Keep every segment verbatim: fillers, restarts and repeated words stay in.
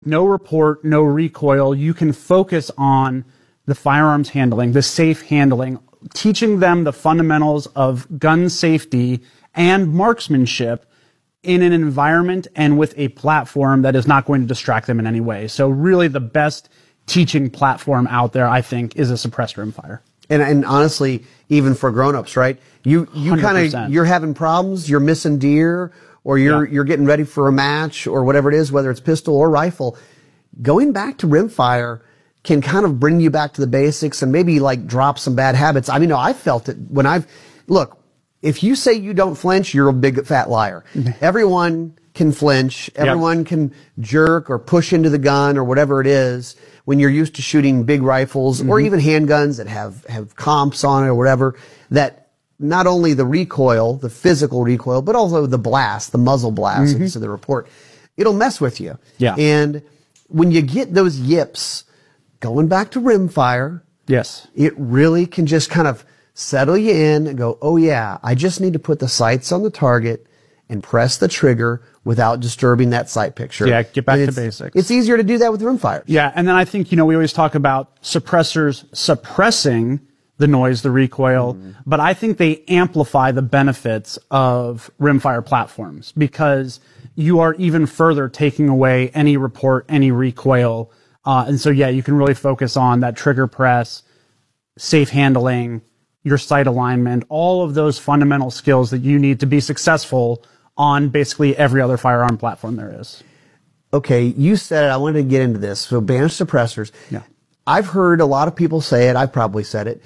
no report, no recoil. You can focus on the firearms handling, the safe handling, teaching them the fundamentals of gun safety and marksmanship in an environment and with a platform that is not going to distract them in any way. So really the best teaching platform out there, I think, is a suppressed rimfire. And, and honestly, even for grown-ups, right? You, you kind of, you're having problems, you're missing deer, or you're, yeah. you're getting ready for a match, or whatever it is, whether it's pistol or rifle. Going back to rimfire can kind of bring you back to the basics and maybe like drop some bad habits. I mean, no, I felt it when I've, look, if you say you don't flinch, you're a big fat liar. Everyone can flinch. Everyone yep. can jerk or push into the gun or whatever it is when you're used to shooting big rifles mm-hmm. or even handguns that have, have comps on it or whatever, that not only the recoil, the physical recoil, but also the blast, the muzzle blast, mm-hmm. of the report, it'll mess with you. Yeah. And when you get those yips, going back to rimfire, yes, it really can just kind of settle you in and go, oh yeah, I just need to put the sights on the target and press the trigger without disturbing that sight picture. Yeah, get back to basics. It's easier to do that with rimfire. Yeah, and then I think, you know, we always talk about suppressors suppressing the noise, the recoil, mm. but I think they amplify the benefits of rimfire platforms because you are even further taking away any report, any recoil. Uh, and so, yeah, you can really focus on that trigger press, safe handling, your sight alignment, all of those fundamental skills that you need to be successful on basically every other firearm platform there is. Okay, you said it. I wanted to get into this. So banished suppressors. Yeah. I've heard a lot of people say it. I've probably said it.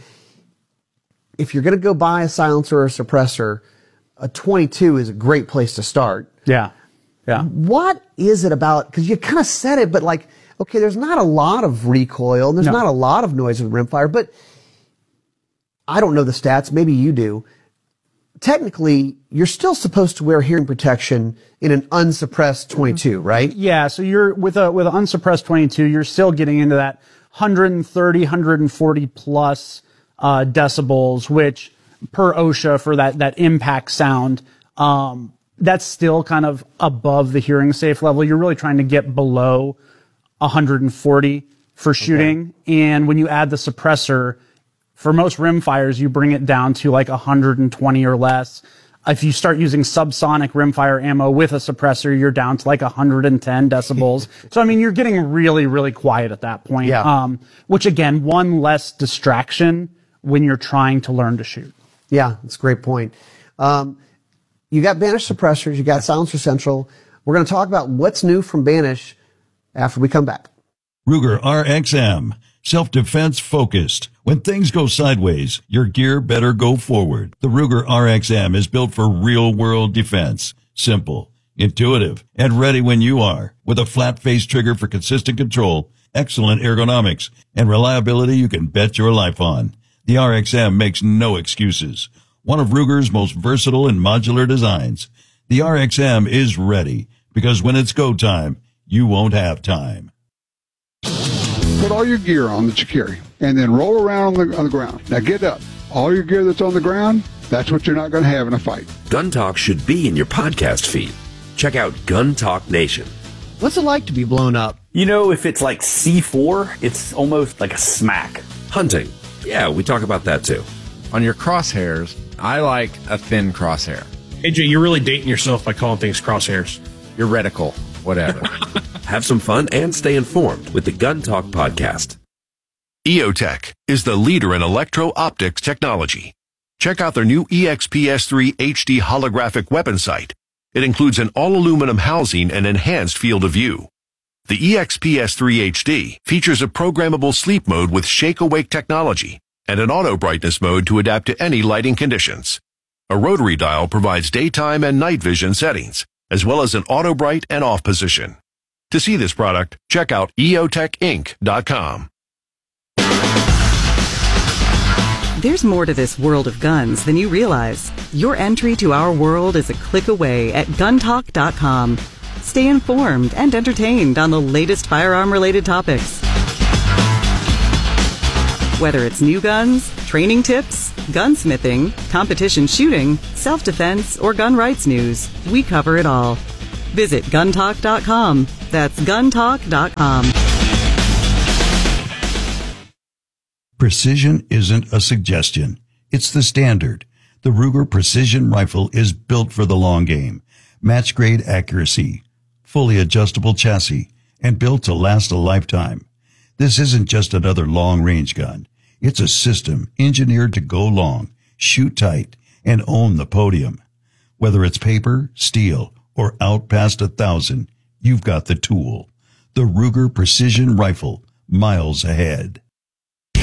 If you're going to go buy a silencer or a suppressor, a twenty-two is a great place to start. Yeah. Yeah. What is it about? Because you kind of said it, but like, okay, there's not a lot of recoil, and there's no. not a lot of noise with rimfire, but I don't know the stats. Maybe you do. Technically, you're still supposed to wear hearing protection in an unsuppressed twenty-two, right? Yeah. So you're with a with an unsuppressed twenty-two, you're still getting into that one thirty, one forty plus uh, decibels, which per OSHA for that that impact sound, um, that's still kind of above the hearing safe level. You're really trying to get below one forty for shooting, okay. And when you add the suppressor, for most rimfires, you bring it down to like one twenty or less. If you start using subsonic rimfire ammo with a suppressor, you're down to like one ten decibels. So, I mean, you're getting really, really quiet at that point. Yeah. Um, which again, one less distraction when you're trying to learn to shoot. Yeah, that's a great point. Um, you got Banish suppressors, you got Silencer Central. We're going to talk about what's new from Banish after we come back. Ruger R X M. Self-defense focused. When things go sideways, your gear better go forward. The Ruger R X M is built for real-world defense. Simple, intuitive, and ready when you are. With a flat-face trigger for consistent control, excellent ergonomics, and reliability you can bet your life on. The R X M makes no excuses. One of Ruger's most versatile and modular designs. The R X M is ready, because when it's go time, you won't have time. Put all your gear on that you carry, and then roll around on the, on the ground. Now get up. All your gear that's on the ground, that's what you're not going to have in a fight. Gun Talk should be in your podcast feed. Check out Gun Talk Nation. What's it like to be blown up? You know, if it's like C four, it's almost like a smack. Hunting. Yeah, we talk about that too. On your crosshairs, I like a thin crosshair. A J, you're really dating yourself by calling things crosshairs. Your reticle, whatever. Have some fun and stay informed with the Gun Talk podcast. EOTech is the leader in electro-optics technology. Check out their new E X P S three H D holographic weapon sight. It includes an all-aluminum housing and enhanced field of view. The E X P S three H D features a programmable sleep mode with shake-awake technology and an auto brightness mode to adapt to any lighting conditions. A rotary dial provides daytime and night vision settings, as well as an auto bright and off position. To see this product, check out E O Tech Inc dot com. There's more to this world of guns than you realize. Your entry to our world is a click away at gun talk dot com. Stay informed and entertained on the latest firearm-related topics. Whether it's new guns, training tips, gunsmithing, competition shooting, self-defense, or gun rights news, we cover it all. Visit gun talk dot com. That's gun talk dot com. Precision isn't a suggestion. It's the standard. The Ruger Precision Rifle is built for the long game. Match-grade accuracy, fully adjustable chassis, and built to last a lifetime. This isn't just another long-range gun. It's a system engineered to go long, shoot tight, and own the podium. Whether it's paper, steel, or out past a thousand, you've got the tool. The Ruger Precision Rifle, miles ahead.